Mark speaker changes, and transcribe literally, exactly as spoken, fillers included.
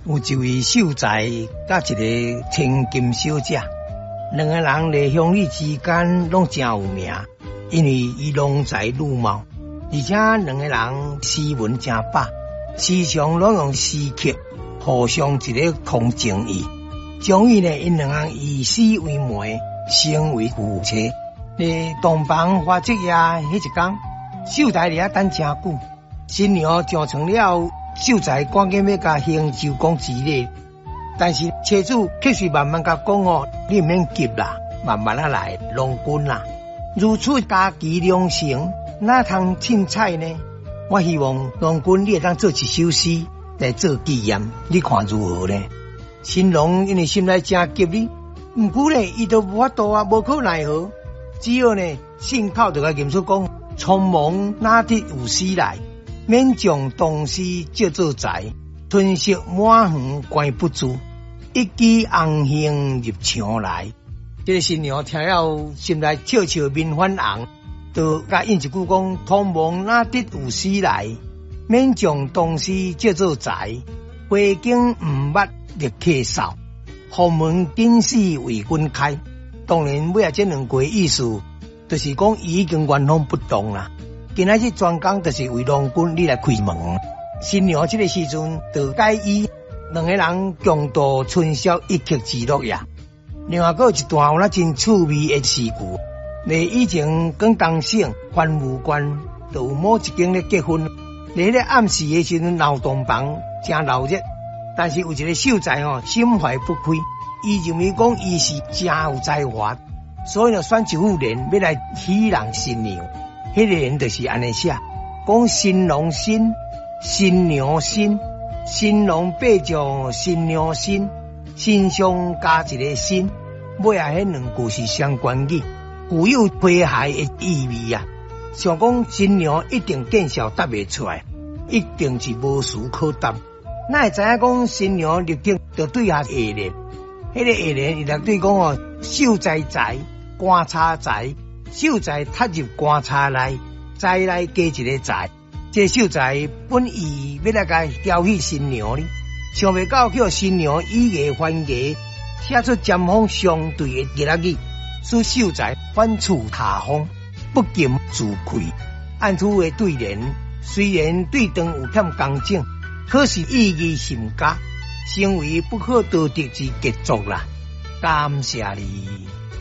Speaker 1: 有一位秀才甲一个千金小姐，两个人在乡里之间拢真有名，因为伊郎才女貌，而且两个人诗文真饱，时常拢用诗曲互相一个空情意。终于呢，因两人以诗为媒，成为夫妻。在洞房花烛夜迄一天，秀才伫遐等真久，新娘上床了，秀才赶紧要甲行周公之礼，但是妻子却是慢慢甲讲哦，你唔免急啦，慢慢啊来，郎君啦。如此家己良情，哪通凊彩呢？我希望郎君你会当做一首诗来做纪念，你看如何呢？新郎因为心内真急哩，毋过呢，伊都无法度啊，无可奈何，只好呢，信口就甲吟出讲：匆忙哪得有诗来？免将当时借做财，吞食满园关不住，一枝红杏入墙来。这个新娘听了，心内笑笑面泛红，就甲应一句讲：匆忙哪得有诗来？免将当时借做财，花径毋捌立客扫，后门紧死为君开。当然，尾啊这两句意思，就是讲伊已经原封不动啦。今仔日专工就是为郎君你来开门，新娘这个时阵就介意两个人共度春宵一刻之乐呀。另外还有一段有那真趣味的事故，在以前广东省番禺县就有某一间咧结婚，在迄个暗时的时阵闹洞房，真闹热。但是有一个秀才哦，心怀不亏，伊认为讲伊是真有才华，所以就选一副联要来喜人新娘。迄个人就是安尼写，讲新郎新，新娘新，新郎背着新娘新，新上加一个新，尾下迄两句是相关语，具有诙谐的意味啊。想讲新娘一定见笑答袂出来，一定是无事可答。哪会知影讲新娘立刻就对下下联？迄个下联伊就对讲哦，秀才才，官差才。秀才踏入棺材内，才来加一个才。这秀才本意要来甲调戏新娘哩，想袂到叫新娘以牙还牙，写出针锋相对的吉拉语，使秀才反处下风，不禁自愧。按出的对联虽然对当有欠工整，可是意义甚佳，成为不可多得之杰作啦。感谢你。